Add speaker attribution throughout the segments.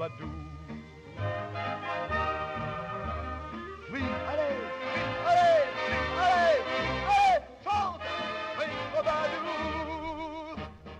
Speaker 1: troubadour. Swing, allez, allez, allez, allez, chante, swing, troubadour.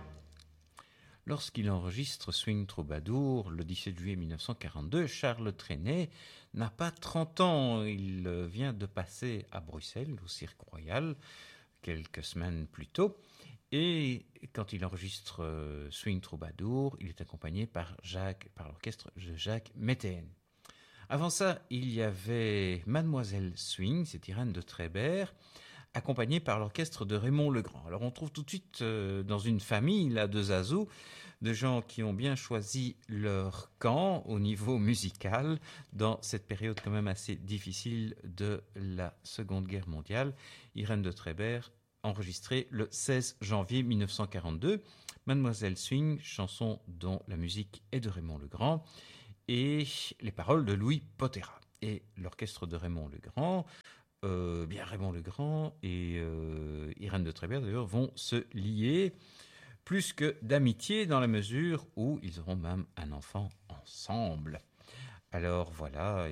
Speaker 2: Lorsqu'il enregistre Swing Troubadour le 17 juillet 1942, Charles Trenet n'a pas 30 ans. Il vient de passer à Bruxelles, au Cirque Royal, quelques semaines plus tôt. Et quand il enregistre Swing Troubadour, il est accompagné par l'orchestre de Jacques Météen. Avant ça, il y avait Mademoiselle Swing, c'est Irène de Trébert, accompagnée par l'orchestre de Raymond Legrand. Alors on trouve tout de suite dans une famille là, de zazous, de gens qui ont bien choisi leur camp au niveau musical dans cette période quand même assez difficile de la Seconde Guerre mondiale. Irène de Trébert, enregistrée le 16 janvier 1942. Mademoiselle Swing, chanson dont la musique est de Raymond Legrand, et les paroles de Louis Potera. Et l'orchestre de Raymond Legrand, Raymond Legrand et Irène de Trébert d'ailleurs vont se lier plus que d'amitié dans la mesure où ils auront même un enfant ensemble. Alors voilà,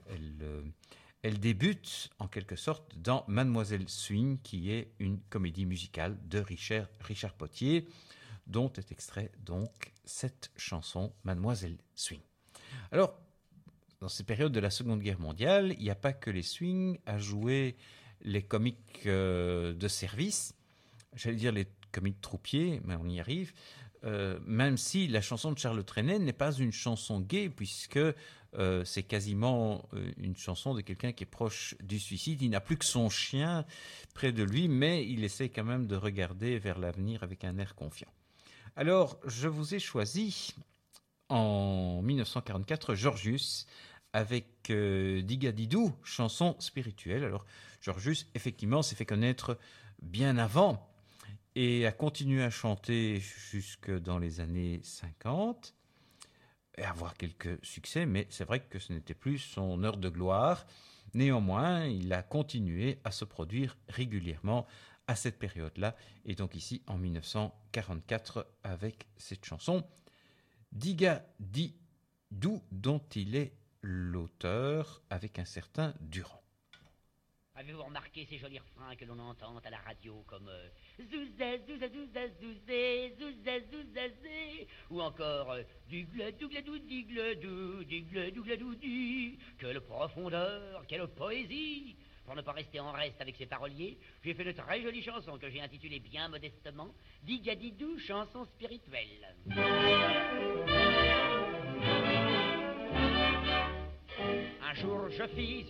Speaker 2: elle débute en quelque sorte dans Mademoiselle Swing, qui est une comédie musicale de Richard Potier, dont est extrait donc cette chanson Mademoiselle Swing. Alors, dans ces périodes de la Seconde Guerre mondiale, il n'y a pas que les swings à jouer les comiques de service, j'allais dire les comiques troupiers, mais on y arrive, même si la chanson de Charles Trenet n'est pas une chanson gaie, puisque c'est quasiment une chanson de quelqu'un qui est proche du suicide. Il n'a plus que son chien près de lui, mais il essaie quand même de regarder vers l'avenir avec un air confiant. Alors, je vous ai choisi en 1944 Georgius avec Digadidou, chanson spirituelle. Alors Georgius, effectivement, s'est fait connaître bien avant et a continué à chanter jusque dans les années 50 et avoir quelques succès, mais c'est vrai que ce n'était plus son heure de gloire. Néanmoins, il a continué à se produire régulièrement à cette période-là, et donc ici en 1944 avec cette chanson Digadidou, dont il est l'auteur avec un certain Durand.
Speaker 3: Avez-vous remarqué ces jolis refrains que l'on entend à la radio comme Zouzé, zouzé, zouzé, zouzé, zouzé, zouzé, zé, ou encore Digle, dougledou, digledou, digle, dougledou, di. Quelle profondeur, quelle poésie! Pour ne pas rester en reste avec ces paroliers, j'ai fait une très jolie chanson que j'ai intitulée bien modestement Digadidou, chanson spirituelle. Un jour je fis